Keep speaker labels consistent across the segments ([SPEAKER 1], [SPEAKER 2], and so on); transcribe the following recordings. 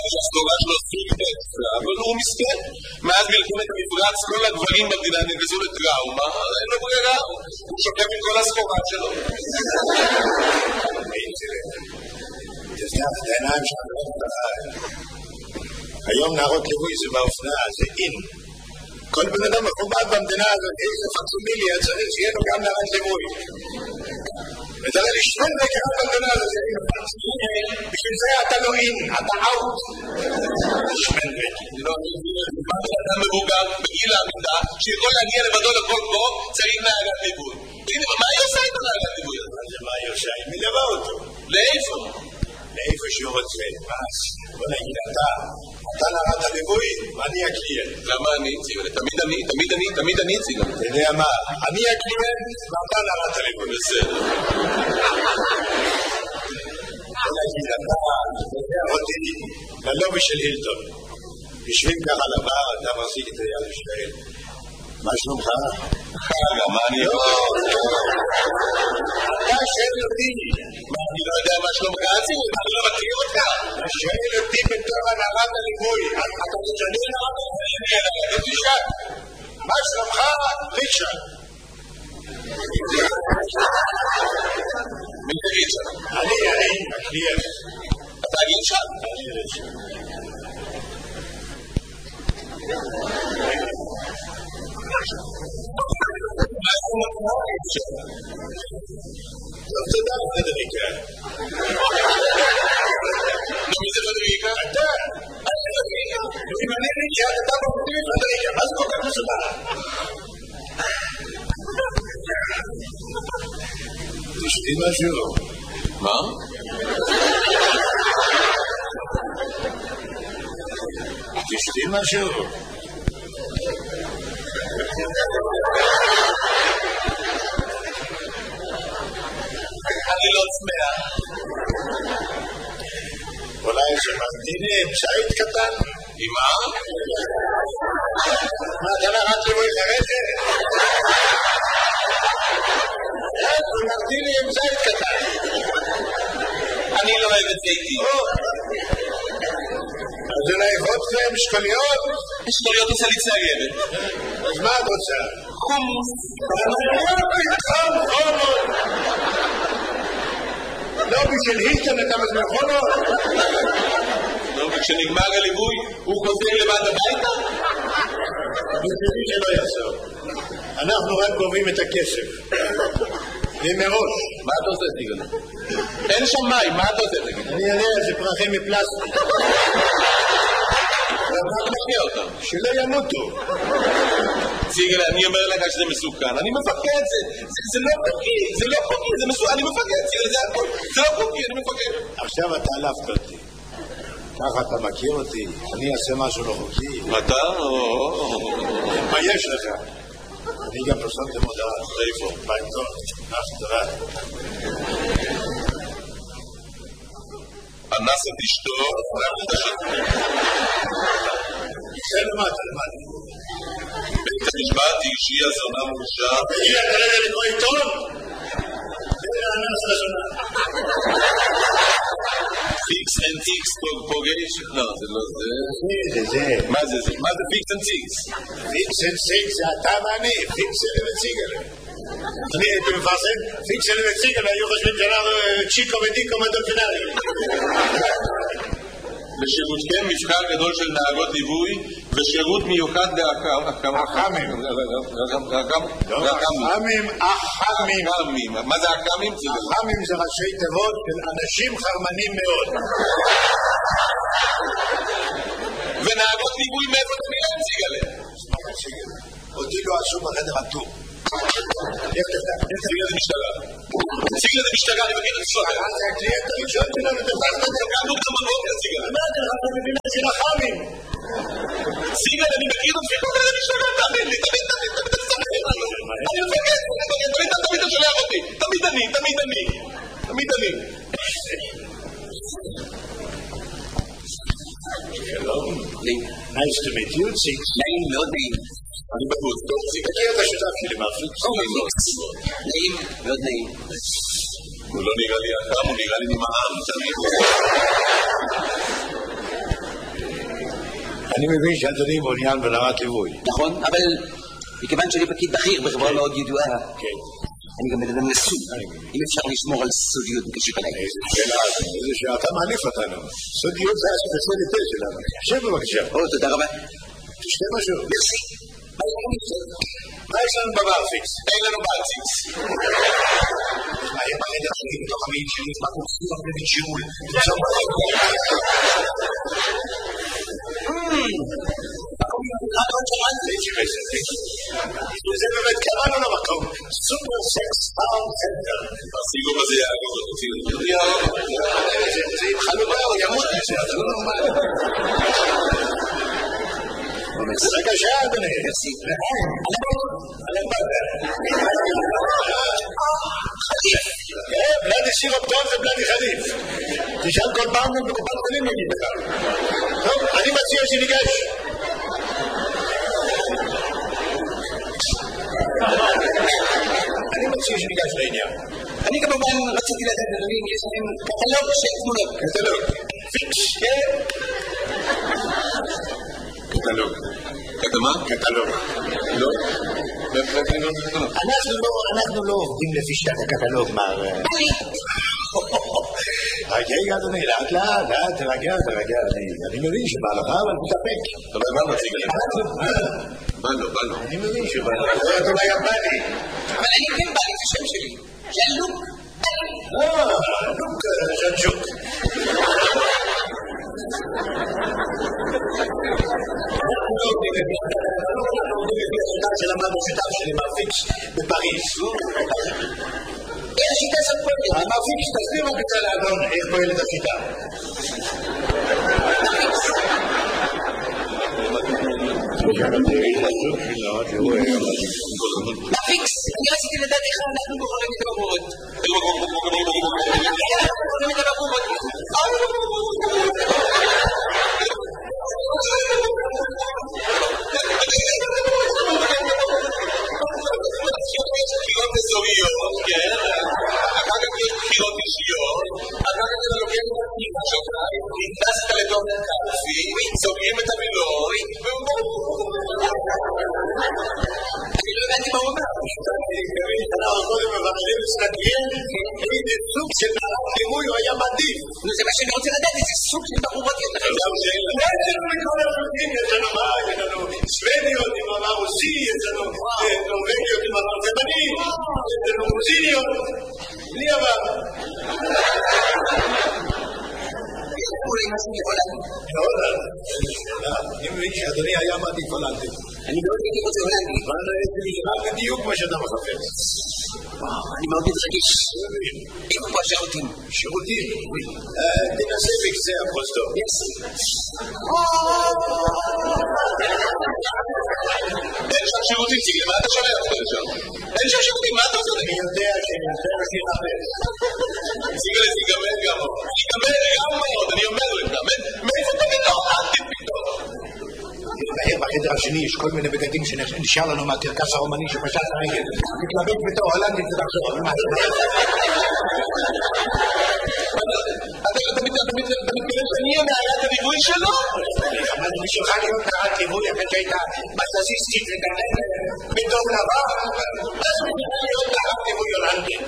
[SPEAKER 1] שהסגורה שלו אבל הוא מסכן. מאז מלחמת המפרץ כל הגברים במדינה נגזו לטראומה, אין לו ברירה, הוא שוקף עם כל הסגורה שלו.
[SPEAKER 2] תפתח את העיניים שלך. היום נערות ליווי זה באופנה, זה אין. כל בן אדם מכובד במדינה הזאת, איזה פקסומיליה צריך שיהיה לו גם נערת ליווי. ותראה לי שני דקה במדינה הזאת, זה אין פקסומיליה, בשביל זה אתה לא אין, אתה אאוט. שמן דקה.
[SPEAKER 1] לא, אתה מבוגר בגיל העמידה, שיכול להגיע לבדו לכל קרוב, צריך נערת ליווי. מה היא עושה את הנערת ליווי?
[SPEAKER 2] מה היא עושה? היא מלווה אותו.
[SPEAKER 1] לאיפה?
[SPEAKER 2] לאיפה שהוא רוצה. בוא נגיד, אתה נערת הליווי, ואני הקליינט.
[SPEAKER 1] למה אני? תמיד אני אציג.
[SPEAKER 2] אתה יודע מה? אני הקליינט, ואתה נערת הליווי.
[SPEAKER 1] בסדר.
[SPEAKER 2] בוא נגיד, אתה אותי ללובי של הילטון. יושבים ככה לבר, אתה מחזיק את היד בשביל. מה שלומך?
[SPEAKER 1] מה אני יכול?
[SPEAKER 2] אתה שואל אותי.
[SPEAKER 1] אני לא יודע מה שלומך, אני לא מכיר אותך.
[SPEAKER 2] אתה שואל אותי בתור הנערת הליווי. אתה משנה נערת הליווי. תשאל. מה שלומך? תשאל.
[SPEAKER 1] מי זה ריצ'ה?
[SPEAKER 2] אני, הקליינט.
[SPEAKER 1] אתה ריצ'ה?
[SPEAKER 2] אני ריצ'ה.
[SPEAKER 1] מה זה מקרה ריצ'ה?
[SPEAKER 2] טוב, תודה פדריקה.
[SPEAKER 1] מי זה פדריקה?
[SPEAKER 2] אתה. אם אני ריצ'ה, אתה מפתיע פדריקה. מה זה כל כך מסודר? תשתי משהו.
[SPEAKER 1] מה?
[SPEAKER 2] תשתי משהו.
[SPEAKER 1] אני לא צמאה.
[SPEAKER 2] אולי שממתינים, שהיית קטן?
[SPEAKER 1] עם מה?
[SPEAKER 2] מה, אתה נערת ליווי חרדת? שממתינים, שהיית קטן.
[SPEAKER 1] אני לא אוהב את זיתי.
[SPEAKER 2] אז אולי חודכם שקוליות?
[SPEAKER 1] שקוליות עושה לי ציירת.
[SPEAKER 2] אז מה את רוצה?
[SPEAKER 1] חומוס.
[SPEAKER 2] לא בשביל הילטון אתה מזמן חומות?
[SPEAKER 1] לא, וכשנגמר הליווי הוא חוזר לבד הביתה?
[SPEAKER 2] בשבילי שלא יחזור. אנחנו רק גובים את הכסף. ומראש.
[SPEAKER 1] מה אתה עושה, סיגל? אין שם מים, מה אתה עושה, תגיד?
[SPEAKER 2] אני יודע, זה פרחים מפלסטיק.
[SPEAKER 1] אתה משקיע אותם.
[SPEAKER 2] שלא ימותו.
[SPEAKER 1] סיגל, אני אומר לך שזה מסוכן. אני מפחד, זה לא חוקי, זה לא חוקי, זה מסוכן, אני מפחד, סיגל, זה הכל. זה לא חוקי, אני מפחד.
[SPEAKER 2] עכשיו אתה עלפת אותי. ככה אתה מכיר אותי. אני אעשה משהו לא חוקי.
[SPEAKER 1] אתה?
[SPEAKER 2] מה יש לך? אני גם פרסמתי מודעה.
[SPEAKER 1] איפה?
[SPEAKER 2] בעיתון. תודה.
[SPEAKER 1] אנס את אשתו,
[SPEAKER 2] זה למטה.
[SPEAKER 1] בית המשפט שהיא הזונה מורשע.
[SPEAKER 2] תגיד, אתה לא יודע לקרוא עיתון? זה אנס לזונה.
[SPEAKER 1] פיקס אנד טיקס פוגש? לא, זה לא זה.
[SPEAKER 2] זה.
[SPEAKER 1] מה זה זה? מה זה פיקס אנד טיקס?
[SPEAKER 2] פיקס אנד טיקס זה אתה ואני. פיקס אנד ציגל. אני הייתי מפרסם, פיקס אנד ציגל היו חושבים שאנחנו צ'יקו ודיקו מדולפינרי.
[SPEAKER 1] לשירותכם מבחר גדול של נהגות ליווי ושירות מיוחד
[SPEAKER 2] אחמים. אחמים.
[SPEAKER 1] מה זה אחמים?
[SPEAKER 2] אחמים זה ראשי תיבות של אנשים חרמנים מאוד.
[SPEAKER 1] ונהגות ליווי מאיפה אתה מילה ציגלה?
[SPEAKER 2] אותי לא עשו בחדר הטור.
[SPEAKER 1] ציגלה זה משטרה. ציגלה זה משטרה, אני מכיר את הסוהר.
[SPEAKER 2] זה הקליינט הראשון שלנו, תפסת את זה.
[SPEAKER 1] קמנו גם בבוקר, ציגלה.
[SPEAKER 2] מה אתה לך במדינה של אחמים?
[SPEAKER 1] ציגלה, אני מכיר את הסוהר, זה משטרה, תמיד לי, תמיד אני מפקד, תמיד אתה שולח אותי. תמיד אני.
[SPEAKER 2] Hello. Nice to meet you, Six.
[SPEAKER 1] נעים, מאוד נעים. אני בחוץ, טוב, ציגלה.
[SPEAKER 2] תכיר את השותף שלי, מרפיקס.
[SPEAKER 1] נעים, מאוד נעים. הוא לא נראה לי אדם, הוא נראה לי נמעם.
[SPEAKER 2] אני מבין שאדוני מעוניין ברמת ליווי.
[SPEAKER 3] נכון, אבל מכיוון שאני פקיד בכיר בחברה מאוד ידועה, אני גם מדבר נשוי. אם אפשר לשמור על סודיות בקשיב עליי.
[SPEAKER 2] איזה שאלה, איזה שאתה מעליף אותנו. סודיות זה הספציאליטה שלנו. שב בבקשה.
[SPEAKER 3] תודה רבה.
[SPEAKER 2] תשתה משהו.
[SPEAKER 3] מרסי.
[SPEAKER 2] מה יש לנו בברפיקס?
[SPEAKER 1] אין לנו ברפיקס.
[SPEAKER 2] היה בחדר שלי בתוך המעיל שלי, מה קורסים הרבה בשיעול. זה באמת קראנו למקום סופר סקס טאון סנטר.
[SPEAKER 1] הסיגוב הזה יעגוב אותי.
[SPEAKER 2] זה עם חלובה או ימות מזה, אתה לא נורמלי. בבקשה אדוני. בלדי סירופטון זה בלדי חליף. תשאל כל פעם בקופת חולים נגיד לך. טוב, אני מציע שניגש. אני מציע שניגש לעניין.
[SPEAKER 3] אני כמובן רציתי לדעת אדוני אם יש לכם קטלוג של תמונות.
[SPEAKER 2] קטלוג. פיקס.
[SPEAKER 1] קטלוג. מה? קטלוג. לא?
[SPEAKER 2] אנחנו לא עובדים לפי שיטת הקטלוג, מר... רגע, אדוני, לאט, תרגע. אני מבין שבא לך, אבל תתאפק.
[SPEAKER 1] אבל מה מציג לי? בא לו.
[SPEAKER 2] אני מבין שבא לך. אתה לא יפני.
[SPEAKER 3] אבל אני כן בא לי, זה שם שלי. זה לוק.
[SPEAKER 2] לוק ז'נצ'וק. שלמדנו שיטה שלי מרפיקס בפריז.
[SPEAKER 3] איך השיטה הזאת פועלת?
[SPEAKER 2] המרפיקס תסביר רק את האדון איך פועלת השיטה.
[SPEAKER 3] מרפיקס, אני רציתי לדעת איך אנחנו בוחרים את הבחורות.
[SPEAKER 1] בחירות אזוריות, כן? אחר כך יש בחירות אישיות, אחר כך אתה לוקח את הפתיחה שלך, נכנסת לתוך קלפי, סוגרים את המילוי,
[SPEAKER 3] אני לא הבנתי מה הוא אומר.
[SPEAKER 2] אנחנו קודם מבחרים מסתכלים איזה סוג של ליווי הוא היה מעדיף.
[SPEAKER 3] זה מה שאני רוצה לדעת, איזה סוג של בחורות יש לכם.
[SPEAKER 2] יש לנו מה? יש לנו סוודיות עם עבר רוסי, יש לנו נורווגיות עם עבר תימני, יש לנו רוסיניות, בלי עבר.
[SPEAKER 3] אולי משהו מהולנד.
[SPEAKER 2] מהולנד? אני מבין שאדוני היה מעדיף הולנדי.
[SPEAKER 3] אני מאוד הייתי רוצה הולנדי.
[SPEAKER 2] זה בדיוק מה שאתה מחפש.
[SPEAKER 3] אני מאוד מתרגש. איפה פה השירותים?
[SPEAKER 2] שירותים? תנסה בקצה הפרוזדור.
[SPEAKER 1] אין שם שירותים, ציגל, מה אתה שומע אותך לשם? אין שם שירותים, מה אתה עושה?
[SPEAKER 2] אני יודע שאני מחפש.
[SPEAKER 1] ציגל, סיגמר גם עוד. אני אומר לך. מאיפה אתה פתאום? אל תפתאום.
[SPEAKER 2] בחדר השני יש כל מיני בגדים שנשאר לנו מהקרקס הרומני שפשט הרגל. מתלבט בתור הולנדית ותחזור.
[SPEAKER 1] אתה מתכוון שאני אהיה נערת הליווי שלו?
[SPEAKER 2] אבל בשבילך להיות נערת ליווי אחרי שהייתה בסזיסטית וגננת בדום לבן. אז בשביל להיות נערת ליווי הולנדית.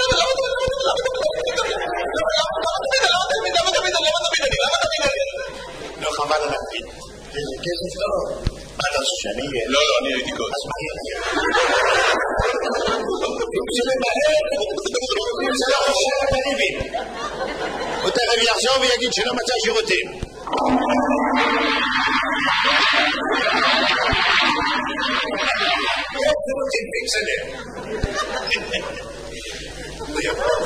[SPEAKER 2] לא חבל על הפית. איזה כסף טוב. מה אתה עושה שאני אהיה?
[SPEAKER 1] לא, אני הייתי קודם.
[SPEAKER 2] אז מה יהיה? אם זה למהר, אם זה לא חושב בקריבים. הוא תכף יחזור ויגיד שלא מצא שירותים. יש שירותים פיקסלר. הוא יבוא.